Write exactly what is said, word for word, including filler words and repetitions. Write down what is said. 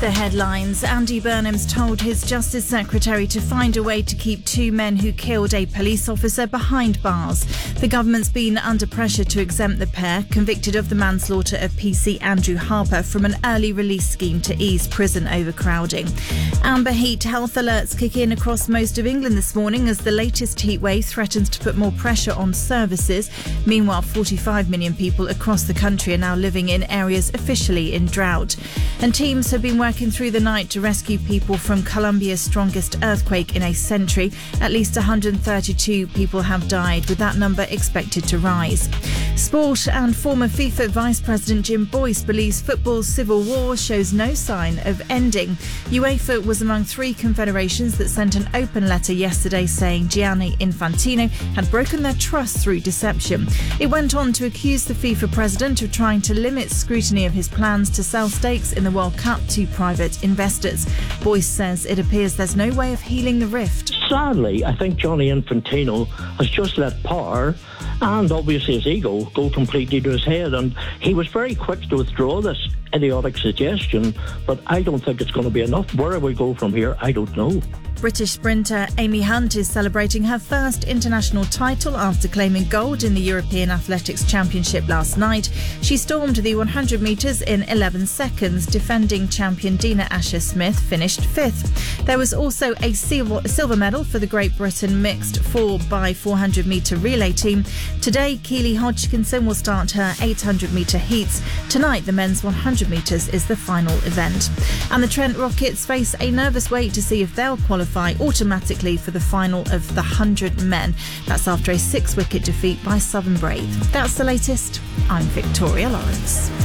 The headlines. Andy Burnham's told his Justice Secretary to find a way to keep two men who killed a police officer behind bars. The government's been under pressure to exempt the pair, convicted of the manslaughter of P C Andrew Harper, from an early release scheme to ease prison overcrowding. Amber heat health alerts kick in across most of England this morning as the latest heat wave threatens to put more pressure on services. Meanwhile, forty-five million people across the country are now living in areas officially in drought. And teams have been working through the night to rescue people from Colombia's strongest earthquake in a century. At least one hundred thirty-two people have died, with that number expected to rise. Sport. And former FIFA Vice President Jim Boyce believes football's civil war shows no sign of ending. UEFA was among three confederations that sent an open letter yesterday saying Gianni Infantino had broken their trust through deception. It went on to accuse the FIFA president of trying to limit scrutiny of his plans to sell stakes in the World Cup to private investors. Boyce says it appears there's no way of healing the rift. Sadly, I think Gianni Infantino has just let power and obviously his ego go completely to his head, and he was very quick to withdraw this idiotic suggestion, but I don't think it's going to be enough. Where we go from here, I don't know. British sprinter Amy Hunt is celebrating her first international title after claiming gold in the European Athletics Championship last night. She stormed the one hundred metres in eleven seconds. Defending champion Dina Asher-Smith finished fifth. There was also a silver, silver medal for the Great Britain mixed four by four hundred metre relay team. Today, Keely Hodgkinson will start her eight hundred metre heats. Tonight, the men's one hundred metres is the final event. And the Trent Rockets face a nervous wait to see if they'll qualify automatically for the final of the one hundred men. That's after a six-wicket defeat by Southern Brave. That's the latest. I'm Victoria Lawrence.